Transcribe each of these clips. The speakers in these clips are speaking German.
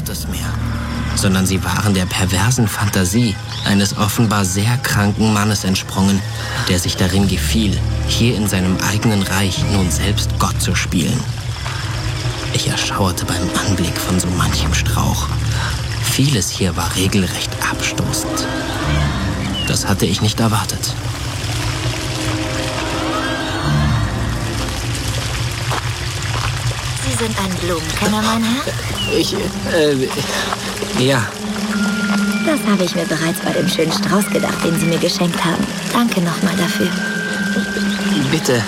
Gottes mehr, sondern sie waren der perversen Fantasie eines offenbar sehr kranken Mannes entsprungen, der sich darin gefiel, hier in seinem eigenen Reich nun selbst Gott zu spielen. Ich erschauerte beim Anblick von so manchem Strauch. Vieles hier war regelrecht abstoßend. Das hatte ich nicht erwartet. Sie sind ein Blumenkenner, mein Herr? Ja. Das habe ich mir bereits bei dem schönen Strauß gedacht, den Sie mir geschenkt haben. Danke nochmal dafür. Bitte.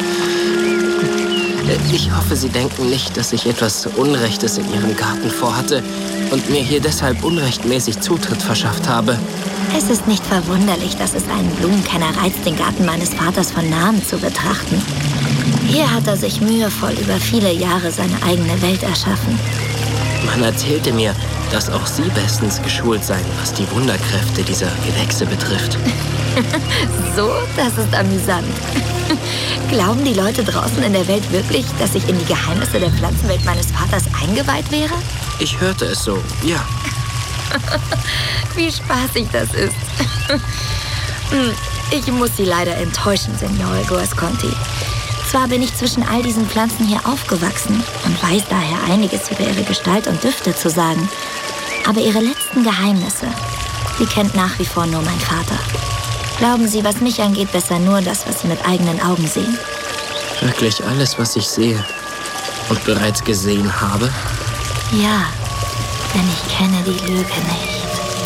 Ich hoffe, Sie denken nicht, dass ich etwas Unrechtes in Ihrem Garten vorhatte und mir hier deshalb unrechtmäßig Zutritt verschafft habe. Es ist nicht verwunderlich, dass es einen Blumenkenner reizt, den Garten meines Vaters von nahem zu betrachten. Hier hat er sich mühevoll über viele Jahre seine eigene Welt erschaffen. Man erzählte mir, dass auch Sie bestens geschult seien, was die Wunderkräfte dieser Gewächse betrifft. So, das ist amüsant. Glauben die Leute draußen in der Welt wirklich, dass ich in die Geheimnisse der Pflanzenwelt meines Vaters eingeweiht wäre? Ich hörte es so, ja. Wie spaßig das ist. Ich muss Sie leider enttäuschen, Signore Guasconti. Zwar bin ich zwischen all diesen Pflanzen hier aufgewachsen und weiß daher einiges über ihre Gestalt und Düfte zu sagen, aber ihre letzten Geheimnisse, die kennt nach wie vor nur mein Vater. Glauben Sie, was mich angeht, besser nur das, was Sie mit eigenen Augen sehen. Wirklich alles, was ich sehe und bereits gesehen habe? Ja, denn ich kenne die Lüge nicht.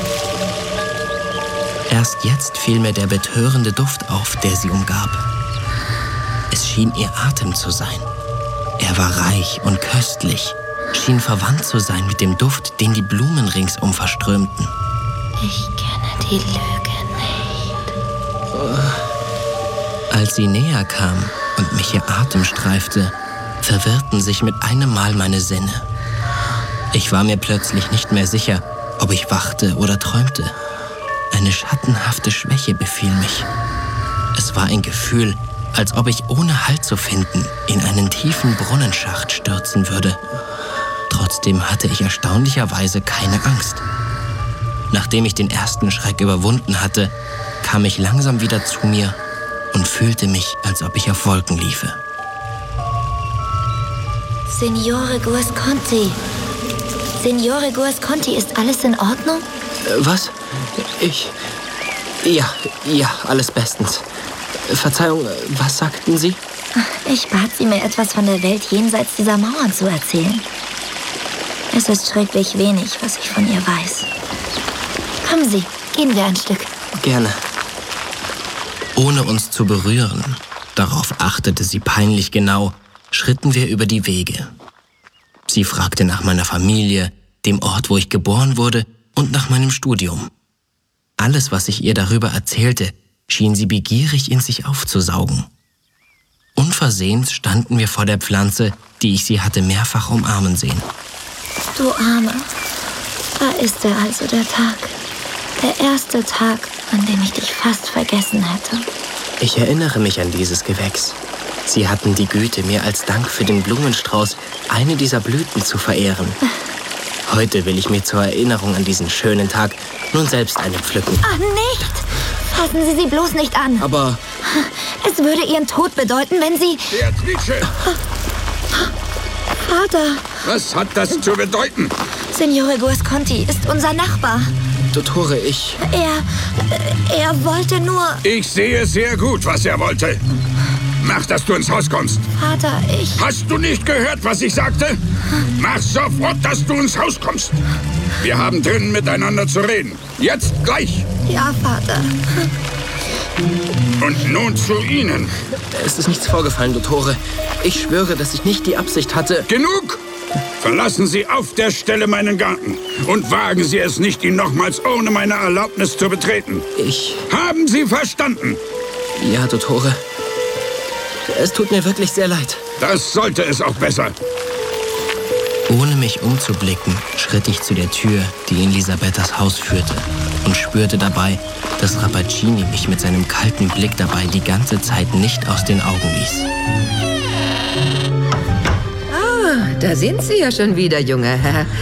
Erst jetzt fiel mir der betörende Duft auf, der sie umgab. Es schien ihr Atem zu sein. Er war reich und köstlich, schien verwandt zu sein mit dem Duft, den die Blumen ringsum verströmten. Ich kenne die Lüge nicht. Als sie näher kam und mich ihr Atem streifte, verwirrten sich mit einem Mal meine Sinne. Ich war mir plötzlich nicht mehr sicher, ob ich wachte oder träumte. Eine schattenhafte Schwäche befiel mich. Es war ein Gefühl, als ob ich ohne Halt zu finden in einen tiefen Brunnenschacht stürzen würde. Trotzdem hatte ich erstaunlicherweise keine Angst. Nachdem ich den ersten Schreck überwunden hatte, kam ich langsam wieder zu mir und fühlte mich, als ob ich auf Wolken liefe. Signore Guasconti. Signore Guasconti, ist alles in Ordnung? Was? Ja, alles bestens. Verzeihung, was sagten Sie? Ich bat Sie, mir etwas von der Welt jenseits dieser Mauern zu erzählen. Es ist schrecklich wenig, was ich von ihr weiß. Kommen Sie, gehen wir ein Stück. Gerne. Ohne uns zu berühren, darauf achtete sie peinlich genau, schritten wir über die Wege. Sie fragte nach meiner Familie, dem Ort, wo ich geboren wurde, und nach meinem Studium. Alles, was ich ihr darüber erzählte, schien sie begierig in sich aufzusaugen. Unversehens standen wir vor der Pflanze, die ich sie hatte mehrfach umarmen sehen. Du Arme, da ist er also, der Tag. Der erste Tag, an dem ich dich fast vergessen hätte. Ich erinnere mich an dieses Gewächs. Sie hatten die Güte, mir als Dank für den Blumenstrauß eine dieser Blüten zu verehren. Heute will ich mir zur Erinnerung an diesen schönen Tag nun selbst eine pflücken. Ach, nicht! Fassen Sie sie bloß nicht an. Aber es würde Ihren Tod bedeuten, wenn Sie... Beatrice! Vater! Was hat das zu bedeuten? Signore Guasconti ist unser Nachbar. Dottore, ich... Er wollte nur... Ich sehe sehr gut, was er wollte. Mach, dass du ins Haus kommst. Vater, ich... Hast du nicht gehört, was ich sagte? Mach sofort, dass du ins Haus kommst. Wir haben drinnen miteinander zu reden. Jetzt gleich. Ja, Vater. Und nun zu Ihnen. Es ist nichts vorgefallen, Dottore. Ich schwöre, dass ich nicht die Absicht hatte... Genug! Verlassen Sie auf der Stelle meinen Garten und wagen Sie es nicht, ihn nochmals ohne meine Erlaubnis zu betreten. Haben Sie verstanden? Ja, Dottore. Es tut mir wirklich sehr leid. Das sollte es auch besser. Ohne mich umzublicken, schritt ich zu der Tür, die in Lisabettas Haus führte, und spürte dabei, dass Rappaccini mich mit seinem kalten Blick dabei die ganze Zeit nicht aus den Augen ließ. Da sind Sie ja schon wieder, junger Herr.